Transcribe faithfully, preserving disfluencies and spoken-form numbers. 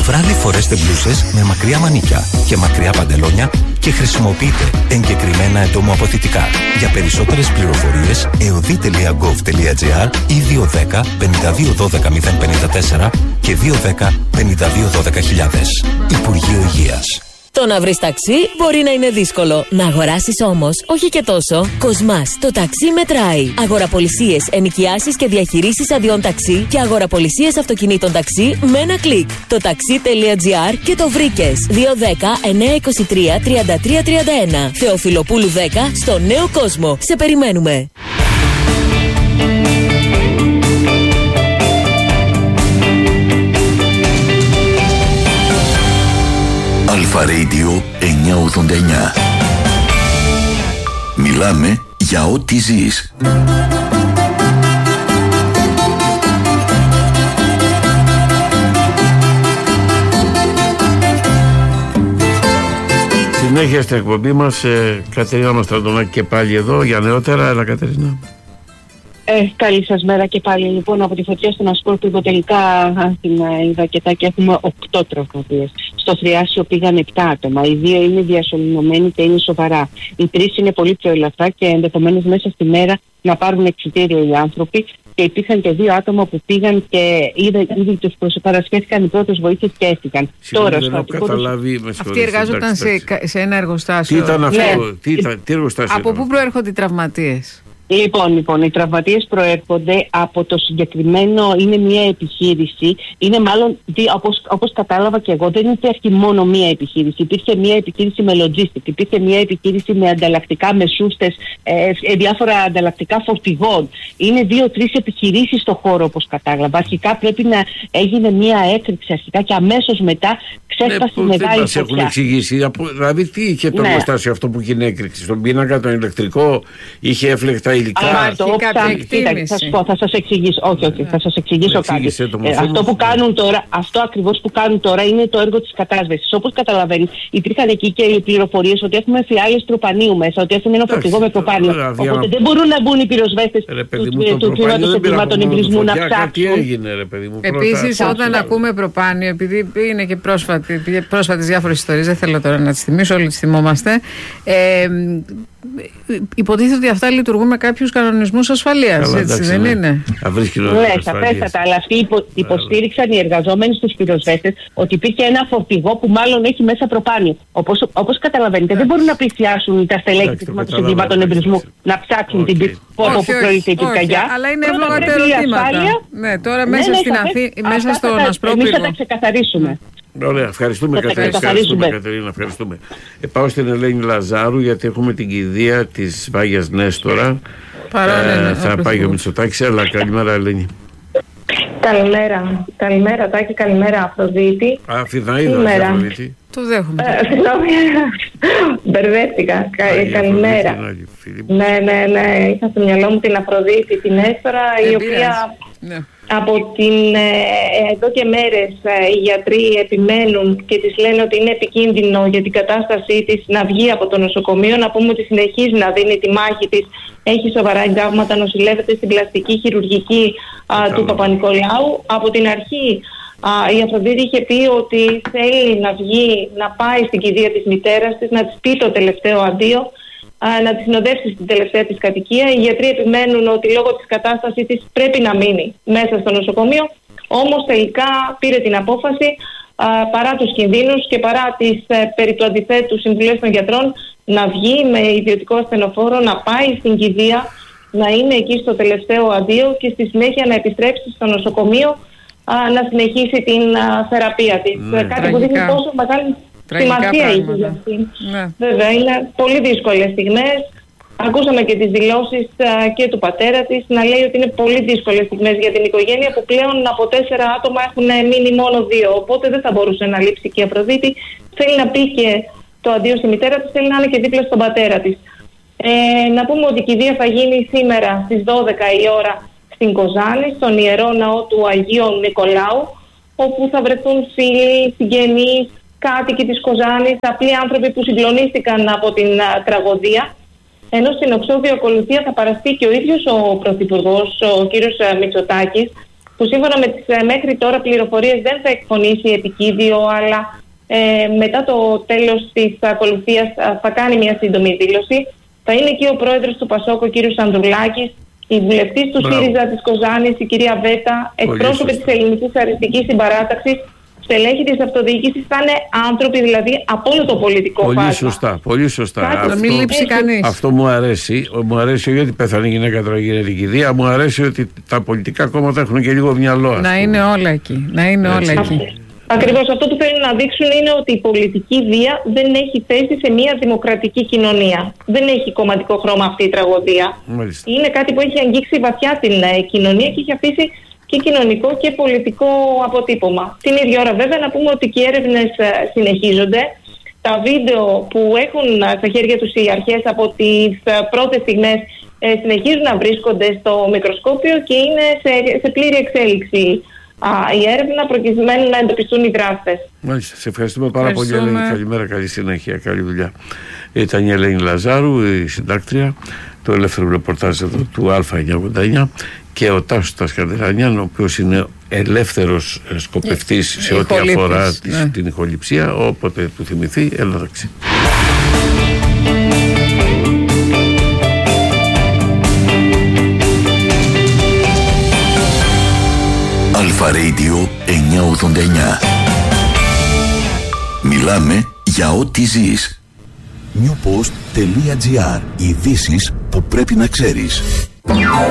βράδυ φορέστε μπλούσες με μακριά μανίκια και μακριά παντελόνια και χρησιμοποιείτε εγκεκριμένα εντομοαποθητικά. Για περισσότερες πληροφορίες εωδή τελεία γκοβ τελεία τζι άρ ή δύο ένα μηδέν πέντε δύο ένα δύο μηδέν πέντε τέσσερα και δύο ένα μηδέν πέντε δύο ένα μηδέν χιλιάδες. Υπουργείο Υγείας. Το να βρεις ταξί μπορεί να είναι δύσκολο. Να αγοράσεις όμως, όχι και τόσο. Κοσμάς, το ταξί μετράει. Αγοραπολισίες, ενοικιάσεις και διαχειρήσεις αδειών ταξί και αγοραπολισίες αυτοκινήτων ταξί με ένα κλικ. Το ταξί τελεία τζι άρ και το βρήκες. δύο ένα μηδέν εννιά δύο τρία τριάντα τρία τριάντα ένα. Θεοφιλοπούλου δέκα στο Νέο Κόσμο. Σε περιμένουμε. Αλφα Radio εννιακόσια ογδόντα εννιά. Μιλάμε για ό,τι ζεις. Συνέχεια στην εκπομπή μας, ε, Κατερίνα Μαστραντονάκη και πάλι εδώ για νεότερα. Έλα Κατερίνα. Ε, καλή σας μέρα και πάλι. Λοιπόν, από τη φωτιά στον Ασκόρπη τελικά στην Ιδακετά και έχουμε οκτώ τραυματίες. Στο Θριάσιο πήγαν επτά άτομα. Οι δύο είναι διασωληνωμένοι και είναι σοβαρά. Οι τρεις είναι πολύ πιο ελαφρά και ενδεχομένως μέσα στη μέρα να πάρουν εξιτήριο οι άνθρωποι. Και υπήρχαν και δύο άτομα που πήγαν και ήδη, ήδη τους παρασχέθηκαν οι πρώτες βοήθειες και έφυγαν. Τώρα, δεν έχω καταλάβει. Αυτοί εργάζονταν σε, σε ένα εργοστάσιο. Τι ήταν αυτό, ναι. τι, ήταν, τι εργοστάσιο. Από πού προέρχονται οι τραυματίες? Λοιπόν, λοιπόν, οι τραυματίες προέρχονται από το συγκεκριμένο, είναι μια επιχείρηση, είναι μάλλον, όπως, όπως κατάλαβα και εγώ, δεν υπήρχε μόνο μια επιχείρηση, υπήρχε μια επιχείρηση με logistic, υπήρχε μια επιχείρηση με ανταλλακτικά, με σούστες, ε, ε, διάφορα ανταλλακτικά φορτηγών. Είναι δύο-τρεις επιχειρήσεις στο χώρο, όπως κατάλαβα. Αρχικά πρέπει να έγινε μια έκρηξη αρχικά και αμέσως μετά ξέσπασε ναι, μεγάλη φωτιά. Δεν μας έχουν εξηγήσει, δηλαδή τι είχε το εργοστάσιο ναι. αυτό που είχε έκρηξη, στον πίνακα, τον ηλεκτρικό, είχε έφλεκτα υλικά. Α, το κοίτα, θα σας πω, θα σας εξηγήσω, όχι, όχι, θα σας εξηγήσω κάτι. Ε, αυτό που κάνουν τώρα, αυτό ακριβώς που κάνουν τώρα είναι το έργο της κατάσβεσης. Όπως καταλαβαίνεις, υπήρχαν εκεί και οι πληροφορίες ότι έχουμε φιάλες τροπανίου μέσα, ότι έχουν ένα φορτηγό με προπάνιο. Οπότε δεν μπορούν να μπουν οι πυροσβέστες του τμήματος εγκλημάτων εμπρισμού να ψάξουν. Επίσης, όταν ακούμε προπάνιο, επειδή είναι και πρόσφατες διάφορες ιστορίες, δεν θέλω τώρα να τις θυμίσω, όλοι τις θυμόμαστε. Υποτίθεται ότι αυτά λειτουργούν με κάποιους κανονισμούς ασφαλείας, καλά, έτσι εντάξει, δεν ναι. είναι? Ναι, σαφέστατα, αλλά αυτοί υπο, υποστήριξαν οι εργαζόμενοι στους πυροσβέστες ότι υπήρχε ένα φορτηγό που μάλλον έχει μέσα προπάνιο. Όπως, όπως καταλαβαίνετε, δεν μπορούν να πλησιάσουν τα στελέχη του τμήματος εγκλημάτων εμπρισμού να ψάξουν okay. την πόρτα που προήλθε η πυρκαγιά. Αλλά είναι εύλογα τα ερωτήματα. Ναι, τώρα μέσα ναι, στην Αθήνα, μέσα στον Ασπρόπυργο. Εμείς θα τα ξεκαθαρίσουμε. Ωραία, ευχαριστούμε Κατερίνα. Ευχαριστούμε, Κατερίνα, ευχαριστούμε. Ε, πάω στην Ελένη Λαζάρου γιατί έχουμε την κηδεία της Βάγιας Νέστορα. Παρόλα, ε, θα πάει ο Μητσοτάκης. Έλα, καλημέρα Ελένη. Καλημέρα. Καλημέρα Τάκη, καλημέρα Αφροδίτη. Α, Φιδαίδα, Αφροδίτη. Το δέχομαι. Συγγνώμη, μπερδεύτηκα. Καλημέρα. Ναι, ναι, ναι. Είχα στο μυαλό μου την Αφροδίτη, την Νέστορα, η οποία... Από την, ε, εδώ και μέρες ε, οι γιατροί επιμένουν και τις λένε ότι είναι επικίνδυνο για την κατάστασή της να βγει από το νοσοκομείο. Να πούμε ότι συνεχίζει να δίνει τη μάχη της, έχει σοβαρά εγκάβματα, νοσηλεύεται στην πλαστική χειρουργική α, του Παπα-Νικολάου. Από την αρχή α, η Αφροδίτη είχε πει ότι θέλει να βγει, να πάει στην κηδεία της μητέρας της, να της πει το τελευταίο αντίο, να τη συνοδεύσει στην τελευταία της κατοικία. Οι γιατροί επιμένουν ότι λόγω της κατάστασης της πρέπει να μείνει μέσα στο νοσοκομείο. Όμως τελικά πήρε την απόφαση α, παρά τους κινδύνους και παρά τις ε, περί του αντιθέτου συμβουλές των γιατρών να βγει με ιδιωτικό ασθενοφόρο, να πάει στην κηδεία, να είναι εκεί στο τελευταίο αντίο και στη συνέχεια να επιστρέψει στο νοσοκομείο α, να συνεχίσει την α, θεραπεία της. Ναι, κάτι που δείχνει πόσο μεγάλη σημασία είχε για αυτήν. Ναι. Βέβαια, είναι πολύ δύσκολες στιγμές. Ακούσαμε και τις δηλώσεις α, και του πατέρα της να λέει ότι είναι πολύ δύσκολες στιγμές για την οικογένεια, που πλέον από τέσσερα άτομα έχουν μείνει μόνο δύο. Οπότε δεν θα μπορούσε να λείψει και η Αφροδίτη. Θέλει να πει και το αντίο στη μητέρα της, θέλει να είναι και δίπλα στον πατέρα της. Ε, να πούμε ότι η κηδεία θα γίνει σήμερα στις δώδεκα η ώρα στην Κοζάνη, στον Ιερό Ναό του Αγίου Νικολάου, όπου θα βρεθούν φίλοι, συγγενείς, κάτοικοι της Κοζάνης, απλοί άνθρωποι που συγκλονίστηκαν από την α, τραγωδία. Ενώ στην οξώδη ακολουθία θα παραστεί και ο ίδιος ο Πρωθυπουργός, ο κύριος Μητσοτάκης, που σύμφωνα με τις ε, μέχρι τώρα πληροφορίες δεν θα εκφωνήσει επικίδιο, αλλά ε, μετά το τέλος της ακολουθίας θα κάνει μια σύντομη δήλωση. Θα είναι εκεί ο πρόεδρος του Πασόκ, ο κύριος Ανδρουλάκης, η βουλευτής του Μπράβο. ΣΥΡΙΖΑ της Κοζάνης, η κυρία Βέτα, εκπρόσωποι της Ελληνικής Αριστικής Συμπαράταξης, στελέχη της αυτοδιοίκησης, θα είναι άνθρωποι δηλαδή από όλο το πολιτικό πολύ φάσμα. Σωστά, πολύ σωστά. Κάτι, αυτό, μην λείψει κανείς. Αυτό μου αρέσει. Μου αρέσει όχι ότι πέθανε η γυναίκα τώρα γίνεται κηδεία, μου αρέσει ότι τα πολιτικά κόμματα έχουν και λίγο μυαλό. Να είναι όλα εκεί. Να είναι όλα εκεί. Ακριβώς αυτό που θέλουν να δείξουν είναι ότι η πολιτική βία δεν έχει θέση σε μια δημοκρατική κοινωνία. Δεν έχει κομματικό χρώμα αυτή η τραγωδία. Μάλιστα. Είναι κάτι που έχει αγγίξει βαθιά την κοινωνία και έχει αφήσει και κοινωνικό και πολιτικό αποτύπωμα. Την ίδια ώρα βέβαια να πούμε ότι και οι έρευνες συνεχίζονται. Τα βίντεο που έχουν στα χέρια τους οι αρχές από τις πρώτες στιγμές συνεχίζουν να βρίσκονται στο μικροσκόπιο και είναι σε, σε πλήρη εξέλιξη η έρευνα προκειμένου να εντοπιστούν οι δράστες. Μάλιστα. Σε ευχαριστούμε πάρα πολύ, Ελένη. Καλημέρα, καλή συνέχεια, καλή δουλειά. Ήταν η Ελένη Λαζάρου, η συντάκτρια του ελεύθερου ρεπορτάζ εδώ του Α εννιακόσια ογδόντα εννιά, και ο Τάσος Τασκαντερανιάν, ο οποίος είναι ελεύθερος σκοπευτής σε ό,τι αφορά ναι. της, την ηχοληψία. Όποτε του θυμηθεί, έλα δεξί. Αλφα Radio εννιακόσια ογδόντα εννιά. Μιλάμε για ό,τι ζεις. newpost.gr. Ειδήσεις που πρέπει να ξέρεις.